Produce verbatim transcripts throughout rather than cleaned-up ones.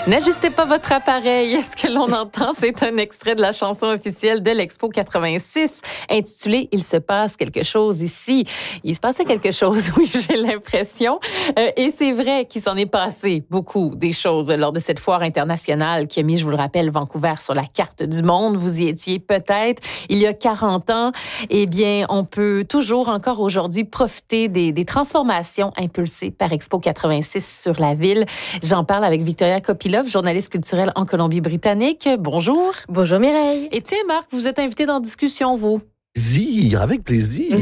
N'ajustez pas votre appareil. Ce que l'on entend, c'est un extrait de la chanson officielle de l'Expo quatre-vingt-six, intitulée « Il se passe quelque chose ici ». Il se passait quelque chose, oui, j'ai l'impression. Euh, et c'est vrai qu'il s'en est passé beaucoup des choses lors de cette foire internationale qui a mis, je vous le rappelle, Vancouver sur la carte du monde. Vous y étiez peut-être il y a quarante ans. Eh bien, on peut toujours, encore aujourd'hui, profiter des, des transformations impulsées par Expo quatre-vingt-six sur la ville. J'en parle avec Victoria Kopilov, journaliste culturelle en Colombie-Britannique. Bonjour. Bonjour Mireille. Et tiens, Marc, vous êtes invité dans discussion, vous. Plaisir, avec plaisir.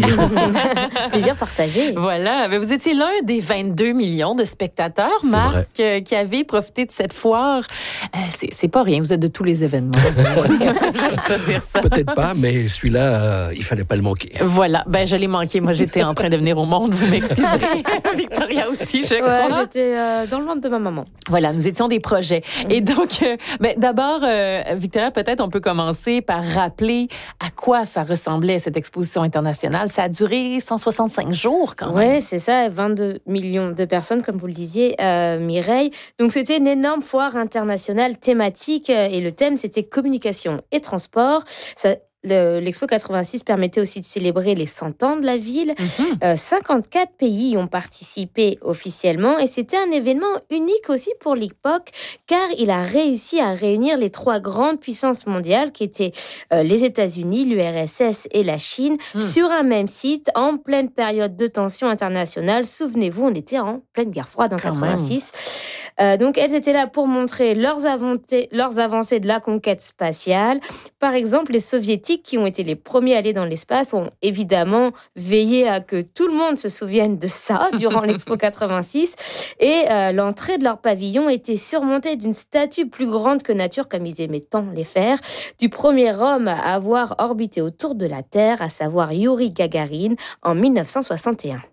Plaisir partagé. Voilà, mais vous étiez l'un des vingt-deux millions de spectateurs, c'est Marc, euh, qui avaient profité de cette foire. Euh, c'est, c'est pas rien, vous êtes de tous les événements. J'aime ça dire ça. Peut-être pas, mais celui-là, euh, il fallait pas le manquer. Voilà, ben je l'ai manqué. Moi, j'étais en train de venir au monde, vous m'excuserez. Victoria aussi, je crois. Ouais, j'étais euh, dans le ventre de ma maman. Voilà, nous étions des projets. Et donc, euh, ben, d'abord, euh, Victoria, peut-être on peut commencer par rappeler à quoi ça ressemble cette exposition internationale. Ça a duré cent soixante-cinq jours quand même. Oui, c'est ça, vingt-deux millions de personnes, comme vous le disiez, euh, Mireille. Donc, c'était une énorme foire internationale thématique euh, et le thème, c'était communication et transport. Ça... Le, L'Expo quatre-vingt-six permettait aussi de célébrer les cent ans de la ville. Mm-hmm. Euh, cinquante-quatre pays y ont participé officiellement et c'était un événement unique aussi pour l'époque car il a réussi à réunir les trois grandes puissances mondiales qui étaient euh, les États-Unis, l'U R S S et la Chine mm. sur un même site en pleine période de tension internationale. Souvenez-vous, on était en pleine guerre froide en Quand quatre-vingt-six. Euh, donc, elles étaient là pour montrer leurs avancées, leurs avancées de la conquête spatiale. Par exemple, les soviétiques qui ont été les premiers à aller dans l'espace ont évidemment veillé à que tout le monde se souvienne de ça durant l'Expo quatre-vingt-six. Et euh, l'entrée de leur pavillon était surmontée d'une statue plus grande que nature, comme ils aimaient tant les faire, du premier homme à avoir orbité autour de la Terre, à savoir Youri Gagarin, en dix-neuf cent soixante et un.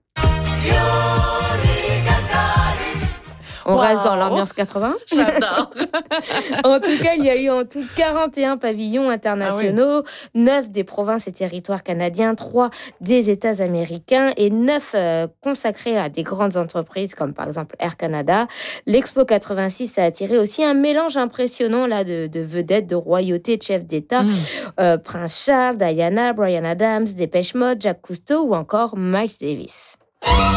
On wow. reste dans l'ambiance quatre-vingts. J'adore. En tout cas, il y a eu en tout quarante et un pavillons internationaux, ah oui. neuf des provinces et territoires canadiens, trois des États américains et neuf euh, consacrés à des grandes entreprises comme par exemple Air Canada. L'Expo quatre-vingt-six a attiré aussi un mélange impressionnant là, de, de vedettes, de royauté, de chefs d'État. Mm. Euh, Prince Charles, Diana, Bryan Adams, Depeche Mode, Jacques Cousteau ou encore Miles Davis.